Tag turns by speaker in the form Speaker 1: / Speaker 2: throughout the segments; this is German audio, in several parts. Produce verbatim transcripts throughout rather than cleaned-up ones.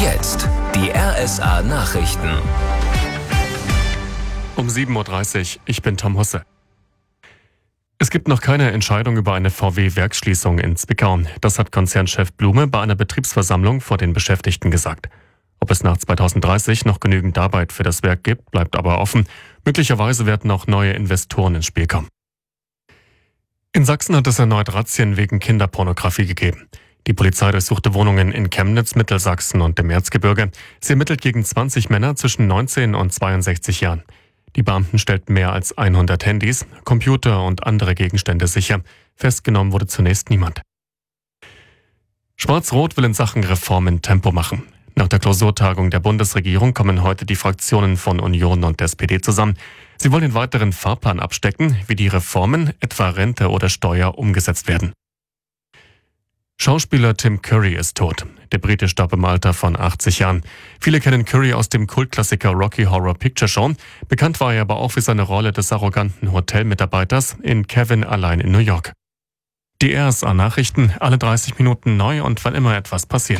Speaker 1: Jetzt die R S A-Nachrichten.
Speaker 2: Um sieben Uhr dreißig, ich bin Tom Husse. Es gibt noch keine Entscheidung über eine V W-Werksschließung in Zwickau. Das hat Konzernchef Blume bei einer Betriebsversammlung vor den Beschäftigten gesagt. Ob es nach zweitausenddreißig noch genügend Arbeit für das Werk gibt, bleibt aber offen. Möglicherweise werden auch neue Investoren ins Spiel kommen. In Sachsen hat es erneut Razzien wegen Kinderpornografie gegeben. Die Polizei durchsuchte Wohnungen in Chemnitz, Mittelsachsen und dem Erzgebirge. Sie ermittelt gegen zwanzig Männer zwischen neunzehn und zweiundsechzig Jahren. Die Beamten stellten mehr als hundert Handys, Computer und andere Gegenstände sicher. Festgenommen wurde zunächst niemand. Schwarz-Rot will in Sachen Reformen Tempo machen. Nach der Klausurtagung der Bundesregierung kommen heute die Fraktionen von Union und S P D zusammen. Sie wollen den weiteren Fahrplan abstecken, wie die Reformen, etwa Rente oder Steuer, umgesetzt werden. Schauspieler Tim Curry ist tot. Der Brite starb im Alter von achtzig Jahren. Viele kennen Curry aus dem Kultklassiker Rocky Horror Picture Show. Bekannt war er aber auch für seine Rolle des arroganten Hotelmitarbeiters in Kevin allein in New York. Die R S A-Nachrichten, alle dreißig Minuten neu und wann immer etwas passiert.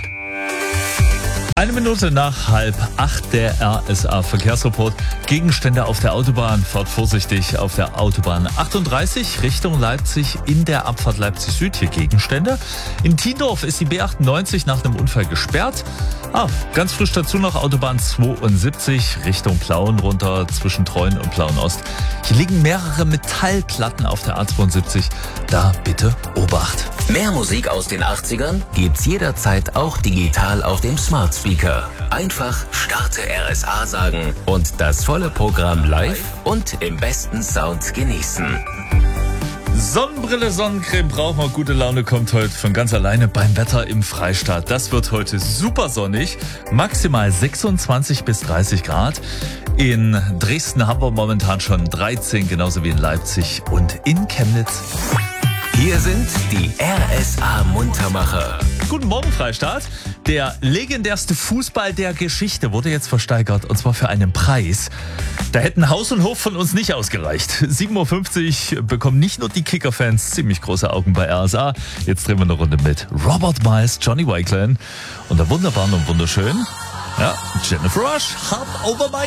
Speaker 3: Eine Minute nach halb acht, der R S A-Verkehrsreport. Gegenstände auf der Autobahn. Fahrt vorsichtig auf der Autobahn achtunddreißig Richtung Leipzig in der Abfahrt Leipzig Süd. Hier Gegenstände. In Tiendorf ist die B achtundneunzig nach einem Unfall gesperrt. Ah, ganz frisch dazu noch Autobahn zweiundsiebzig Richtung Plauen runter zwischen Treuen und Plauen Ost. Hier liegen mehrere Metallplatten auf der A zweiundsiebzig. Da bitte Obacht.
Speaker 1: Mehr Musik aus den achtzigern gibt's jederzeit auch digital auf dem Smart Speaker. Einfach Starte R S A sagen und das volle Programm live und im besten Sound genießen.
Speaker 3: Sonnenbrille, Sonnencreme brauchen wir. Gute Laune kommt heute von ganz alleine beim Wetter im Freistaat. Das wird heute super sonnig. Maximal sechsundzwanzig bis dreißig Grad. In Dresden haben wir momentan schon dreizehn, genauso wie in Leipzig und in Chemnitz.
Speaker 1: Hier sind die R S A-Muntermacher.
Speaker 3: Guten Morgen, Freistaat. Der legendärste Fußball der Geschichte wurde jetzt versteigert, und zwar für einen Preis. Da hätten Haus und Hof von uns nicht ausgereicht. sieben Uhr fünfzig bekommen nicht nur die Kicker-Fans ziemlich große Augen bei R S A. Jetzt drehen wir eine Runde mit Robert Miles, Johnny Wakelin und der wunderbaren und wunderschönen, ja, Jennifer Rush, Hard Over My